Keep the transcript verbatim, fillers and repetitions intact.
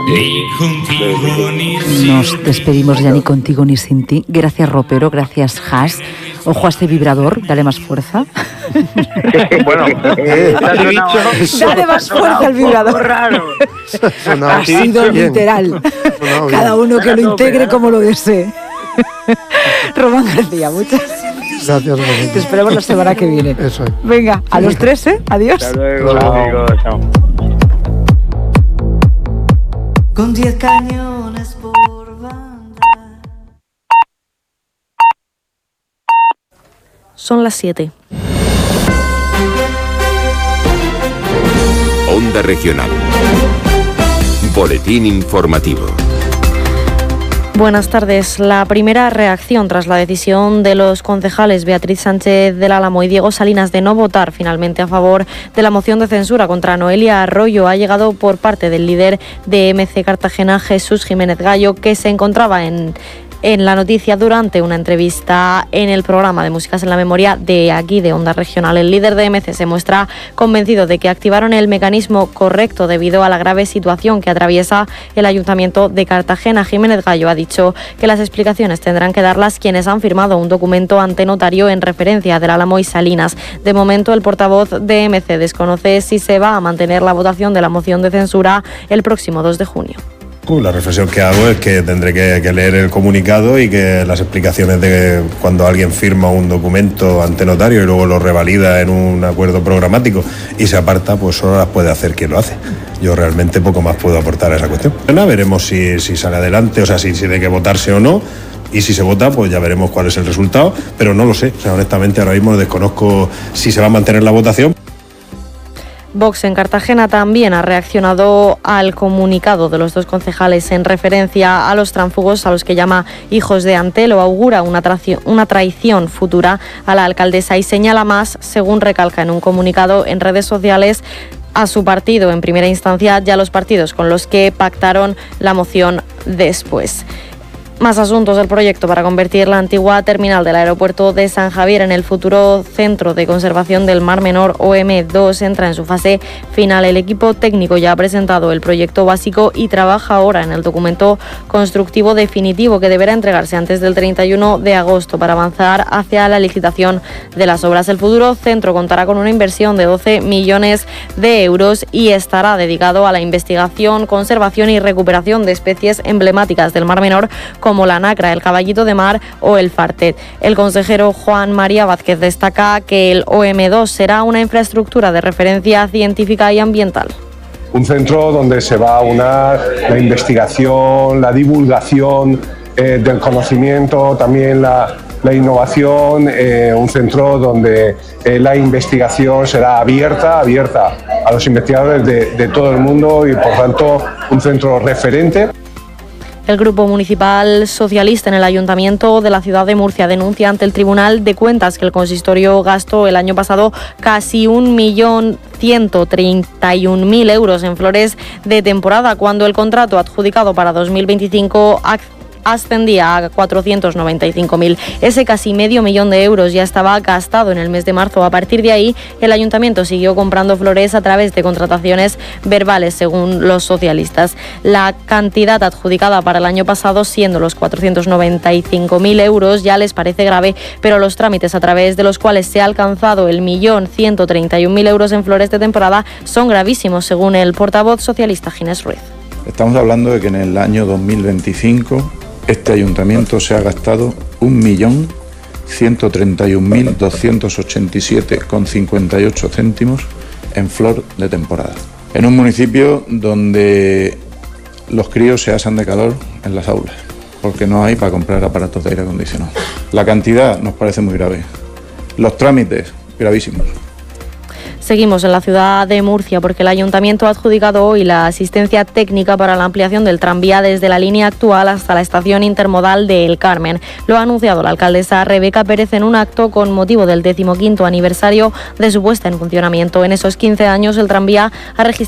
Nos despedimos ya ni contigo ni sin ti. Gracias, ropero, gracias, Has. Ojo a este vibrador, dale más fuerza. Bueno, eh, dale más fuerza al vibrador. Raro. Ha sido literal. Cada uno que lo integre como lo desee. Román García, muchas gracias. Gracias. Te esperamos la semana que viene. Eso es. Venga, a los tres, ¿eh? Adiós. Hasta luego, Chao. amigos. Chao. Con diez cañones por banda. Son las siete. Onda Regional. Boletín informativo. Buenas tardes. La primera reacción tras la decisión de los concejales Beatriz Sánchez del Álamo y Diego Salinas de no votar finalmente a favor de la moción de censura contra Noelia Arroyo ha llegado por parte del líder de M C Cartagena, Jesús Jiménez Gallo, que se encontraba en... en la noticia durante una entrevista en el programa de Músicas en la Memoria de aquí, de Onda Regional. El líder de M C se muestra convencido de que activaron el mecanismo correcto debido a la grave situación que atraviesa el Ayuntamiento de Cartagena. Jiménez Gallo ha dicho que las explicaciones tendrán que darlas quienes han firmado un documento ante notario en referencia del Álamo y Salinas. De momento, el portavoz de M C desconoce si se va a mantener la votación de la moción de censura el próximo dos de junio. La reflexión que hago es que tendré que, que leer el comunicado y que las explicaciones de cuando alguien firma un documento ante notario y luego lo revalida en un acuerdo programático y se aparta, pues solo las puede hacer quien lo hace. Yo realmente poco más puedo aportar a esa cuestión. Veremos si, si sale adelante, o sea, si, si tiene que votarse o no. Y si se vota, pues ya veremos cuál es el resultado, pero no lo sé. O sea, honestamente ahora mismo desconozco si se va a mantener la votación. Vox en Cartagena también ha reaccionado al comunicado de los dos concejales en referencia a los tránsfugos, a los que llama hijos de Antelo. Augura una, traición, una traición futura a la alcaldesa y señala más, según recalca en un comunicado en redes sociales, a su partido en primera instancia y a los partidos con los que pactaron la moción después. Más asuntos del proyecto para convertir la antigua terminal del aeropuerto de San Javier en el futuro Centro de Conservación del Mar Menor, O M dos, entra en su fase final. El equipo técnico ya ha presentado el proyecto básico y trabaja ahora en el documento constructivo definitivo que deberá entregarse antes del treinta y uno de agosto para avanzar hacia la licitación de las obras. El futuro centro contará con una inversión de doce millones de euros y estará dedicado a la investigación, conservación y recuperación de especies emblemáticas del Mar Menor, como la nacra, el caballito de mar o el fartet. El consejero Juan María Vázquez destaca que el O M dos será una infraestructura de referencia científica y ambiental. Un centro donde se va a unar la investigación, la divulgación eh, del conocimiento, también la, la innovación, eh, un centro donde eh, la investigación será abierta, abierta a los investigadores de, de todo el mundo y por tanto un centro referente. El Grupo Municipal Socialista en el Ayuntamiento de la ciudad de Murcia denuncia ante el Tribunal de Cuentas que el consistorio gastó el año pasado casi un millón ciento treinta y un mil euros en flores de temporada, cuando el contrato adjudicado para dos mil veinticinco ascendía a cuatrocientos noventa y cinco mil. Ese casi medio millón de euros ya estaba gastado en el mes de marzo. A partir de ahí, el ayuntamiento siguió comprando flores a través de contrataciones verbales, según los socialistas. La cantidad adjudicada para el año pasado, siendo los cuatrocientos noventa y cinco mil euros, ya les parece grave, pero los trámites a través de los cuales se ha alcanzado el millón ciento treinta y un mil euros en flores de temporada son gravísimos, según el portavoz socialista Ginés Ruiz. Estamos hablando de que en el año dos mil veinticinco este ayuntamiento se ha gastado un millón ciento treinta y un mil doscientos ochenta y siete con cincuenta y ocho céntimos en flor de temporada. En un municipio donde los críos se asan de calor en las aulas, porque no hay para comprar aparatos de aire acondicionado. La cantidad nos parece muy grave. Los trámites, gravísimos. Seguimos en la ciudad de Murcia porque el Ayuntamiento ha adjudicado hoy la asistencia técnica para la ampliación del tranvía desde la línea actual hasta la estación intermodal de El Carmen. Lo ha anunciado la alcaldesa Rebeca Pérez en un acto con motivo del decimoquinto aniversario de su puesta en funcionamiento. En esos quince años el tranvía ha registrado